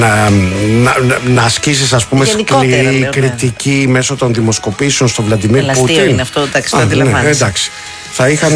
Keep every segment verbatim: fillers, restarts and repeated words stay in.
Να, να, να ασκήσεις, ας πούμε, σκληρή κριτική μέσω των δημοσκοπήσεων στον Βλαντιμίρ Πούτιν. Ελαστείο είναι αυτό, εντάξει, το αντιλαμβάνεσαι. Ναι, εντάξει. Θα είχαν.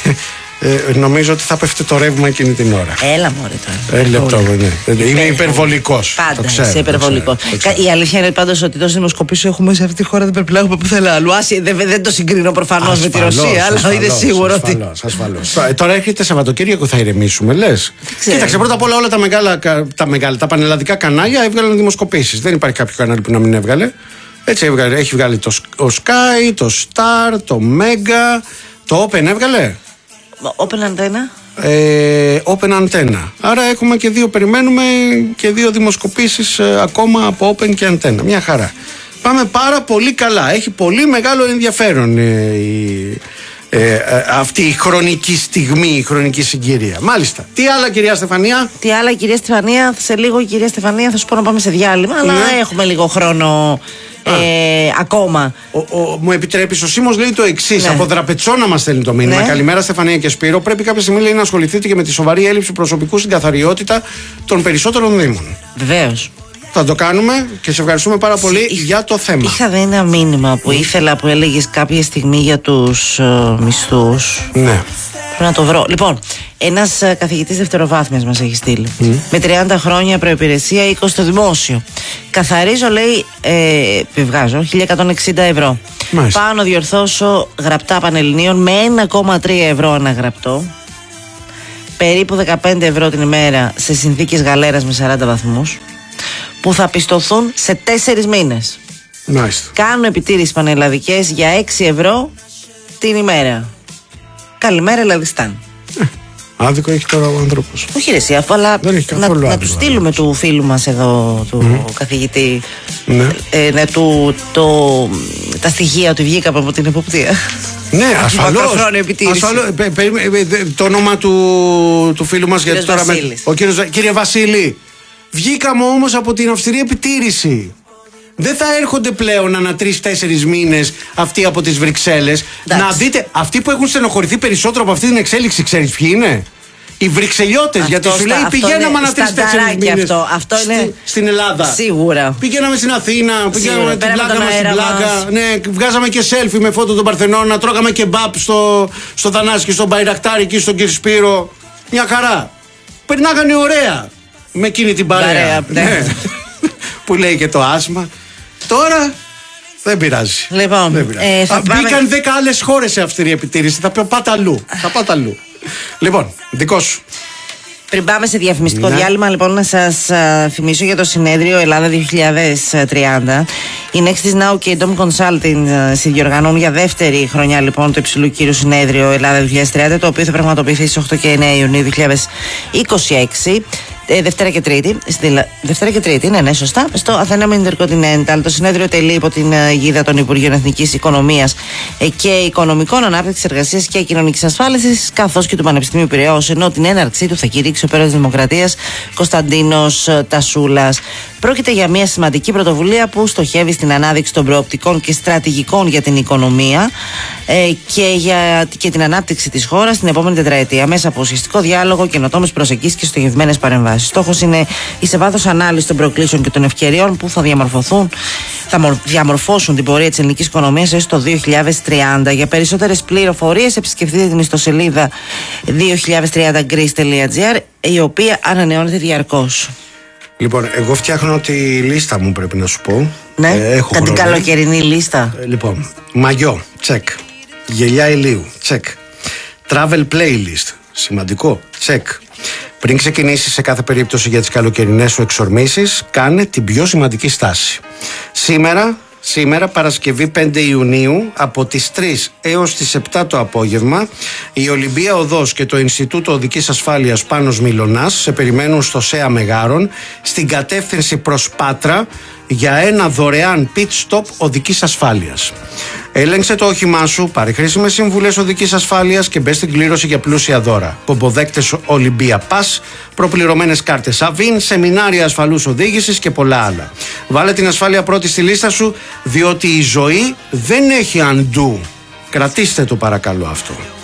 Ε, νομίζω ότι θα πέφτει το ρεύμα εκείνη την ώρα. Έλα μωρέ τώρα. Ε, λεπτό, ναι. Είμαι υπερβολικός. Πάντα είσαι υπερβολικός. Η αλήθεια είναι πάντως ότι τόσες δημοσκοπήσεις έχουμε σε αυτή τη χώρα, δεν πρέπει να έχουμε πουθενά αλλού. Δεν, δεν το συγκρίνω προφανώς με τη Ρωσία, αλλά είναι σίγουρο ότι. Ασφαλώς, ασφαλώς. Ε, τώρα έρχεται Σαββατοκύριακο, θα ηρεμήσουμε, λες. Κοίταξε, πρώτα απ' όλα όλα τα μεγάλα, τα, μεγάλα, τα πανελλαδικά κανάλια έβγαλαν δημοσκοπήσεις. Δεν υπάρχει κάποιο κανάλι που να μην έβγαλε. Έτσι έβγαλε, έχει βγάλει το Sky, το Star, το Mega, το Open έβγαλε. Open Antenna. Ε, open Antenna. Άρα έχουμε και δύο, περιμένουμε και δύο δημοσκοπήσεις ε, ακόμα από Open και Antenna. Μια χαρά. Πάμε πάρα πολύ καλά. Έχει πολύ μεγάλο ενδιαφέρον ε, η, ε, ε, αυτή η χρονική στιγμή, η χρονική συγκυρία. Μάλιστα. Τι άλλα, κυρία Στεφανία? Τι άλλα, κυρία Στεφανία? Σε λίγο, κυρία Στεφανία, θα σου πω να πάμε σε διάλειμμα, αλλά ναι, έχουμε λίγο χρόνο. Ε, ακόμα. Ο, ο, μου επιτρέπεις, ο Σίμος λέει το εξής. Ναι. Από Δραπετσόνα μας στέλνει το μήνυμα. Ναι. Καλημέρα, Στεφανία και Σπύρο. Πρέπει κάποια στιγμή, λέει, να ασχοληθείτε και με τη σοβαρή έλλειψη προσωπικού στην καθαριότητα των περισσότερων Δήμων. Βεβαίως. Θα το κάνουμε και σε ευχαριστούμε πάρα πολύ Εί, για το θέμα. Είχα δει ένα μήνυμα που ήθελα, που έλεγες κάποια στιγμή για τους uh, μισθούς. Ναι. Πρέπει να το βρω. Λοιπόν, ένας uh, καθηγητής δευτεροβάθμιας μας έχει στείλει. Mm. Με τριάντα χρόνια προϋπηρεσία, είκοσι στο δημόσιο. Καθαρίζω, λέει, ε, επιβγάζω, χίλια εκατόν εξήντα ευρώ. Μάλιστα. Πάω να διορθώσω γραπτά Πανελληνίων με ένα κόμμα τρία ευρώ αναγραπτό. Περίπου δεκαπέντε ευρώ την ημέρα σε συνθήκες γαλέρας με σαράντα βαθμούς. Που θα πιστωθούν σε τέσσερις μήνες. Μάλιστα. Κάνω επιτήρηση πανελλαδικές για έξι ευρώ την ημέρα. Καλημέρα, Ελλαδιστάν. Ε, άδικο έχει τώρα ο άνθρωπος. Όχι ρε εσύ, αλλά να, να του στείλουμε του φίλου μας εδώ, του mm. καθηγητή, ναι. ε, ναι, του, το, τα στοιχεία ότι βγήκαμε από την εποπτεία. Ναι, ασφαλώς. ασφαλώς πε, πε, πε, το όνομα του, του φίλου μας, γιατί τώρα με, ο κύριος, κύριε Βασίλη, βγήκαμε όμως από την αυστηρή επιτήρηση. Δεν θα έρχονται πλέον ανά τρεις-τέσσερις μήνες αυτοί από τις Βρυξέλλες. Να δείτε, αυτοί που έχουν στενοχωρηθεί περισσότερο από αυτή την εξέλιξη, ξέρεις ποιοι είναι? Οι Βρυξελιώτες. Αυτό, γιατί σου λέει πηγαίναμε ανά τρεις-τέσσερις μήνες αυτό, αυτό είναι στη, στην Ελλάδα. Σίγουρα. Πηγαίναμε στην Αθήνα, πηγαίναμε την πλάκα μας στην πλάκα. Ναι, βγάζαμε και selfie με φώτο των Παρθενώνα, τρώγαμε και μπαπ στο, στο Θανάση και στον Μπαϊρακτάρη εκεί στον κύριο Σπύρο. Μια χαρά. Περνάγανε ωραία με εκείνη την παρέα. παρέα ναι. Που λέει και το άσμα. Τώρα δεν πειράζει. Λοιπόν, δεν πειράζει. Ε, θα Α, πάμε... Μπήκαν δέκα άλλες χώρες σε αυστηρή επιτήρηση. Θα πάτε αλλού. Θα πάτε αλλού. Λοιπόν, δικό σου. Πριν πάμε σε διαφημιστικό ναι. διάλειμμα, λοιπόν, να σας uh, θυμίσω για το συνέδριο Ελλάδα δύο χιλιάδες τριάντα. Η Nextis Now και η Dom Consulting uh, συνδιοργανώνουν για δεύτερη χρονιά, λοιπόν, το υψηλού κύρου συνέδριο Ελλάδα δύο χιλιάδες τριάντα, το οποίο θα πραγματοποιηθεί στις οκτώ και εννέα Ιουνίου δύο χιλιάδες είκοσι έξι. Ε, Δευτέρα και Τρίτη. Στη, Δευτέρα και Τρίτη, ναι, ναι, σωστά. Στο Athena Intercontinental. Το συνέδριο τελεί υπό την αιγίδα των Υπουργείων Εθνικής Οικονομίας και Οικονομικών, Ανάπτυξης, Εργασίας και Κοινωνικής Ασφάλισης, καθώς και του Πανεπιστημίου Πειραιώς, ενώ την έναρξή του θα κηρύξει ο Πρόεδρος της Δημοκρατίας Κωνσταντίνος Τασούλας. Πρόκειται για μια σημαντική πρωτοβουλία που στοχεύει στην ανάδειξη των προοπτικών και στρατηγικών για την οικονομία ε, και για και την ανάπτυξη της χώρας την επόμενη τετραετία, μέσα από ουσιαστικό διάλογο, καινοτόμες προσεγγίσεις και στοχευμένες παρεμβάσεις. Στόχος είναι η σε βάθος ανάλυση των προκλήσεων και των ευκαιριών που θα διαμορφωθούν, θα διαμορφώσουν την πορεία της ελληνικής οικονομίας έως το δύο χιλιάδες τριάντα. Για περισσότερες πληροφορίες επισκεφτείτε την ιστοσελίδα δύο χιλιάδες τριάντα greece τελεία gr, η οποία ανανεώνεται διαρκώς. Λοιπόν, εγώ φτιάχνω τη λίστα μου, πρέπει να σου πω. Ναι, ε, έχω την καλοκαιρινή λίστα. Ε, λοιπόν, μαγιό, τσεκ. Γελιά ηλίου, τσεκ. Travel playlist, σημαντικό, τσεκ. Πριν ξεκινήσεις σε κάθε περίπτωση για τις καλοκαιρινές σου εξορμήσεις, κάνε την πιο σημαντική στάση. Σήμερα, σήμερα Παρασκευή πέντε Ιουνίου, από τις τρεις έως τις επτά το απόγευμα, η Ολυμπία Οδός και το Ινστιτούτο Οδικής Ασφάλειας Πάνος Μιλωνάς σε περιμένουν στο ΣΕΑ Μεγάρων, στην κατεύθυνση προς Πάτρα, για ένα δωρεάν pit stop οδικής ασφάλειας. Έλεγξε το όχημά σου, πάρε χρήσιμες συμβουλές οδικής ασφάλειας και μπε στην κλήρωση για πλούσια δώρα. Πομποδέκτες Ολυμπία Pass, προπληρωμένες κάρτες Αβίν, σεμινάρια ασφαλούς οδήγησης και πολλά άλλα. Βάλε την ασφάλεια πρώτη στη λίστα σου, διότι η ζωή δεν έχει undo. Κρατήστε το παρακαλώ αυτό.